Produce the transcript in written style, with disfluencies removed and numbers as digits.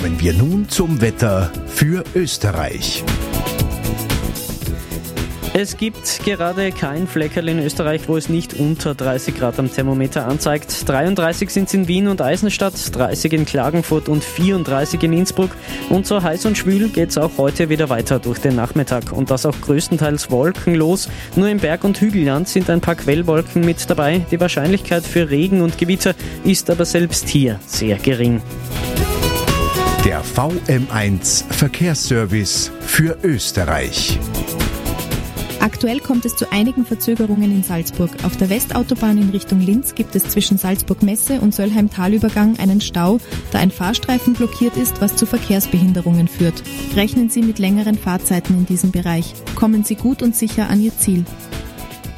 Kommen wir nun zum Wetter für Österreich. Es gibt gerade kein Fleckerl in Österreich, wo es nicht unter 30 Grad am Thermometer anzeigt. 33 sind es in Wien und Eisenstadt, 30 in Klagenfurt und 34 in Innsbruck. Und so heiß und schwül geht es auch heute wieder weiter durch den Nachmittag. Und das auch größtenteils wolkenlos. Nur im Berg- und Hügelland sind ein paar Quellwolken mit dabei. Die Wahrscheinlichkeit für Regen und Gewitter ist aber selbst hier sehr gering. Der VM1 Verkehrsservice für Österreich. Aktuell kommt es zu einigen Verzögerungen in Salzburg. Auf der Westautobahn in Richtung Linz gibt es zwischen Salzburg-Messe und Söllheim-Talübergang einen Stau, da ein Fahrstreifen blockiert ist, was zu Verkehrsbehinderungen führt. Rechnen Sie mit längeren Fahrzeiten in diesem Bereich. Kommen Sie gut und sicher an Ihr Ziel.